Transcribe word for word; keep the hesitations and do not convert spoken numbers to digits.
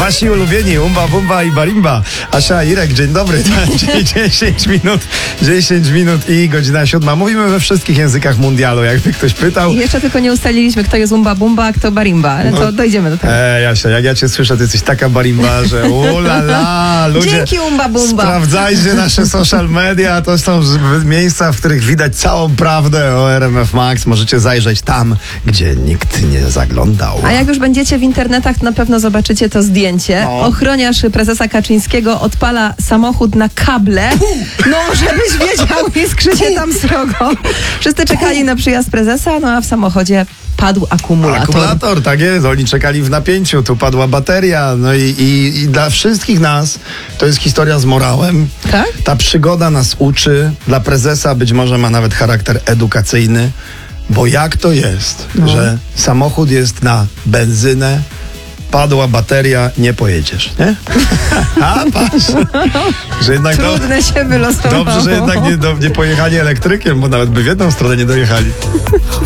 Wasi ulubieni Umba, Bumba i Barimba. Asia, Irek, dzień dobry. dziesięć minut, dziesięć minut i godzina siódma. Mówimy we wszystkich językach mundialu, jakby ktoś pytał. I jeszcze tylko nie ustaliliśmy, kto jest Umba, Bumba, a kto Barimba, ale to no, dojdziemy do tego. Ej, Asia, jak ja cię słyszę, ty jesteś taka Barimba, że ulala, ludzie. Dzięki, Umba, Bumba. Sprawdzajcie nasze social media, to są miejsca, w których widać całą prawdę o R M F Max. Możecie zajrzeć tam, gdzie nikt nie zaglądał. A jak już będziecie w internetach, to na pewno zobaczycie to zdjęcie. No. Ochroniarz prezesa Kaczyńskiego odpala samochód na kable. No, żebyś wiedział, i skrzycie tam srogo. Wszyscy czekali na przyjazd prezesa, no a w samochodzie padł akumulator. Akumulator, tak jest. Oni czekali w napięciu. Tu padła bateria. No i, i, i dla wszystkich nas to jest historia z morałem. Tak? Ta przygoda nas uczy. Dla prezesa być może ma nawet charakter edukacyjny. Bo jak to jest, no. że samochód jest na benzynę, padła bateria, nie pojedziesz, nie? A, patrz. Że jednak Trudne do, się wylosowało. Dobrze, że jednak nie, do, nie pojechali elektrykiem, bo nawet by w jedną stronę nie dojechali.